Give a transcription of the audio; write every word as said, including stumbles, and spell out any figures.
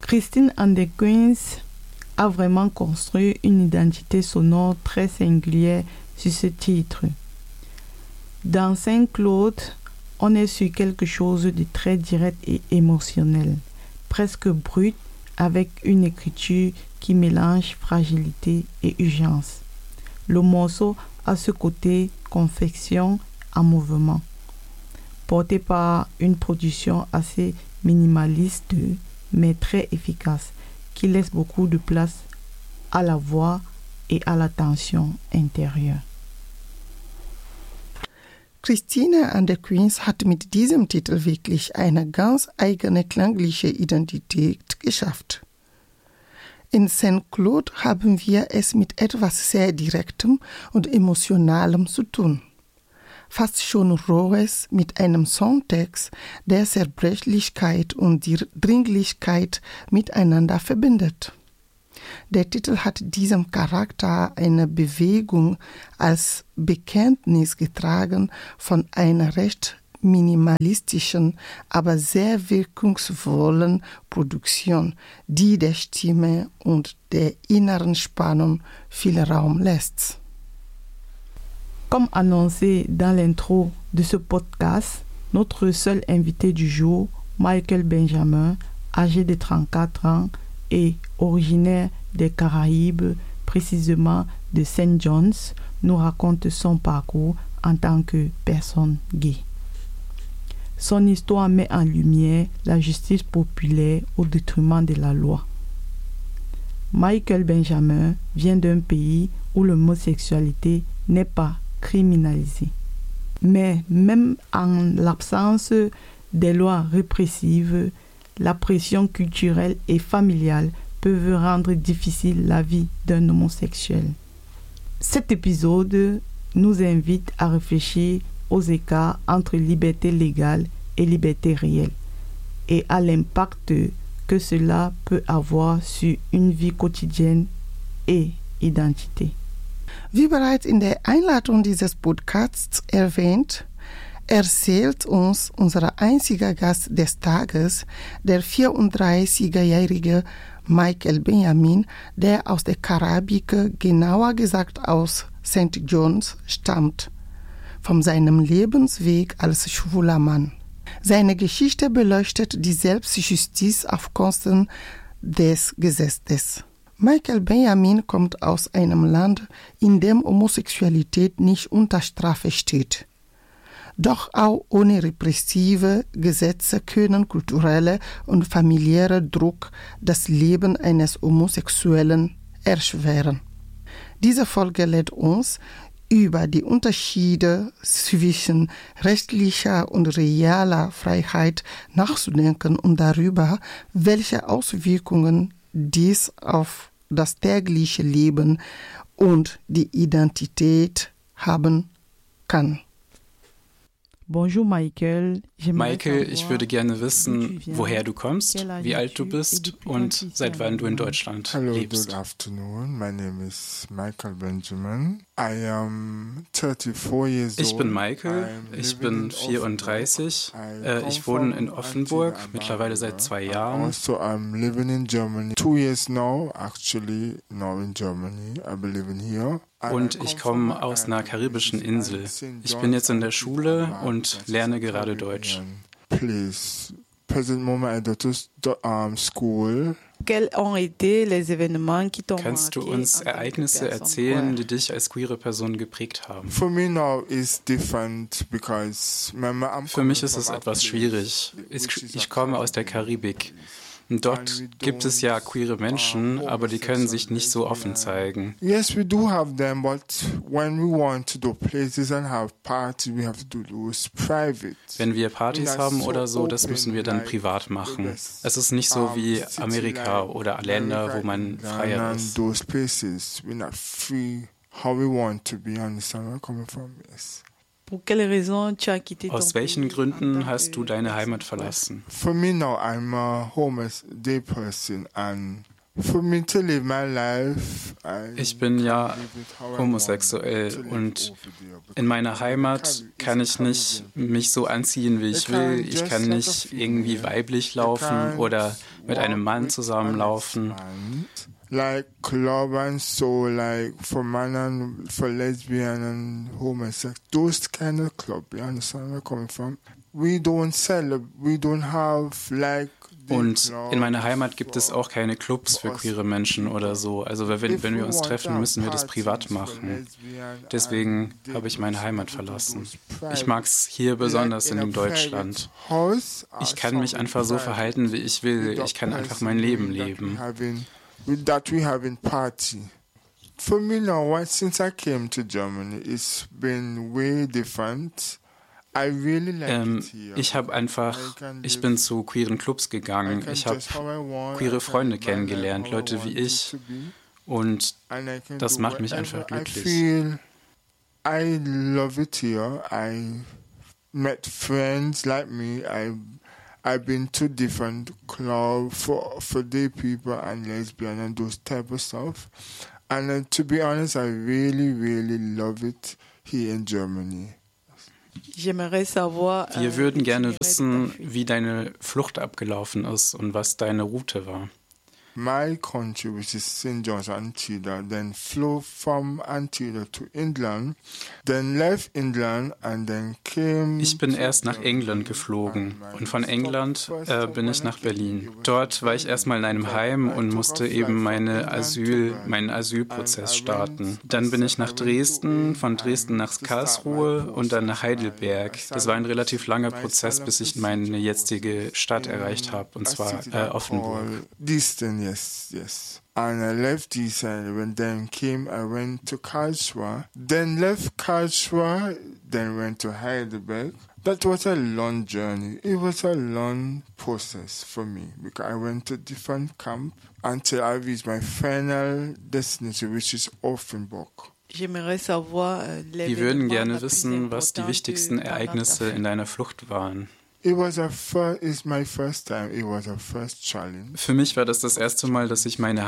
Christine and the Queens a vraiment construit une identité sonore très singulière sur ce titre. Dans Saint-Claude, on est sur quelque chose de très direct et émotionnel, presque brut, avec une écriture qui mélange fragilité et urgence. Le morceau a ce côté confection en mouvement, porté par une production assez minimaliste mais très efficace, qui laisse beaucoup de place à la voix et à la tension intérieure. Christine and the Queens hat mit diesem Titel wirklich eine ganz eigene klangliche Identität geschafft. In Saint-Claude haben wir es mit etwas sehr Direktem und Emotionalem zu tun. Fast schon Rohes mit einem Songtext, der Zerbrechlichkeit und die Dringlichkeit miteinander verbindet. Der Titel hat diesem Charakter einer Bewegung als Bekenntnis getragen von einer recht minimalistischen, aber sehr wirkungsvollen Produktion, die der Stimme und der inneren Spannung viel Raum lässt. Comme annoncé dans l'intro de ce podcast, notre seul invité du jour, Michael Benjamin, âgé de trente-quatre ans et originaire des Caraïbes, précisément de Saint John's, nous raconte son parcours en tant que personne gay. Son histoire met en lumière la justice populaire au détriment de la loi. Michael Benjamin vient d'un pays où l'homosexualité n'est pas criminalisée. Mais même en l'absence des lois répressives, la pression culturelle et familiale peuvent rendre difficile la vie d'un homosexuel. Cet épisode nous invite à réfléchir aux écarts entre liberté légale et liberté réelle et à l'impact que cela peut avoir sur une vie quotidienne et identité. Wie bereits in der Einleitung dieses Podcasts erwähnt, erzählt uns unser einziger Gast des Tages, der vierunddreißigjährige Michael Benjamin, der aus der Karibik, genauer gesagt aus Saint John's, stammt, von seinem Lebensweg als schwuler Mann. Seine Geschichte beleuchtet die Selbstjustiz auf Kosten des Gesetzes. Michael Benjamin kommt aus einem Land, in dem Homosexualität nicht unter Strafe steht. Doch auch ohne repressive Gesetze können kulturelle und familiäre Druck das Leben eines Homosexuellen erschweren. Diese Folge lädt uns, über die Unterschiede zwischen rechtlicher und realer Freiheit nachzudenken und darüber, welche Auswirkungen dies auf das tägliche Leben und die Identität haben kann. Bonjour Michael. Michael, ich würde gerne wissen, woher du kommst, wie alt du bist und seit wann du in Deutschland Hello, lebst. good afternoon. My name is Michael Benjamin. I am thirty-four years old. Ich bin Michael, ich bin vierunddreißig. Äh, ich wohne in Offenburg, mittlerweile seit zwei Jahren. Also I'm living in Germany. Two years now, actually, now in Germany. I've been living here. Und ich komme aus einer karibischen Insel. Ich bin jetzt in der Schule und lerne gerade Deutsch. Please, present moment I go to um, school. Quels ont été les événements qui t'ont Kannst du marqué uns en tant que Ereignisse personne erzählen, queer? die dich als queere Person geprägt haben? For me now is different because my, I'm Für mich ist coming es from a etwas place schwierig. which Ich, is ich komme aus der Karibik. Und dort gibt es ja queere Menschen, aber die können sich nicht so offen zeigen. Yes, we do have them, but when we want to do places and have parties, we have to do it private. Wenn wir Partys haben oder so, das müssen wir dann privat machen. Es ist nicht so wie Amerika oder Länder, wo man freier ist. Those places, we're not free how we want to be. Understand where I'm coming from? Yes. Pour quelles raisons tu as quitté ton Aus welchen pays en Gründen tant hast que du deine personne Heimat queer? verlassen? For me now, I'm a homeless day person, and Ich bin ja homosexuell und in meiner Heimat kann ich nicht mich so anziehen, wie ich will. Ich kann nicht irgendwie weiblich laufen oder mit einem Mann zusammenlaufen. Like club and so, like for man and for lesbian and homosexual, those kind of club. You understand where I'm coming from? We don't sell, we don't have like. Und in meiner Heimat gibt es auch keine Clubs für queere Menschen oder so. Also wenn, wenn wir uns treffen, müssen wir das privat machen. Deswegen habe ich meine Heimat verlassen. Ich mag es hier besonders in Deutschland. Ich kann mich einfach so verhalten, wie ich will. Ich kann einfach mein Leben leben. That we have in party. For me now, since I came to Germany, it's been way different. I really like ähm, it here. Ich habe einfach, ich bin zu queeren Clubs gegangen. Ich habe queere Freunde kennengelernt, Leute wie ich. Und das macht mich einfach glücklich. I feel I love it here. I met friends like me. I I've been to different clubs for for gay people and lesbian and those type of stuff. And uh, to be honest, I really, really love it here in Germany. Wir würden gerne wissen, wie deine Flucht abgelaufen ist und was deine Route war. My country, which is Saint John's, Antigua, then flew from Antigua to England, then left England and then came. Ich bin erst nach England geflogen und von England äh, bin ich nach Berlin. Dort war ich erstmal in einem Heim und musste eben meine Asyl, meinen Asylprozess starten. Dann bin ich nach Dresden, von Dresden nach Karlsruhe und dann nach Heidelberg. Das war ein relativ langer Prozess, bis ich meine jetzige Stadt erreicht habe, und zwar äh, Offenburg. Yes, yes. And I left this and when then came, I went to Karlsruhe, then left Karlsruhe, then went to Heidelberg. That was a long journey. It was a long process for me because I went to different camps until I reached my final destination, which is Offenburg. Wir würden gerne wissen, was die wichtigsten Ereignisse in deiner Flucht waren. It was a first, it's my first time. It was a first challenge. Für mich war das das erste Mal, dass ich meine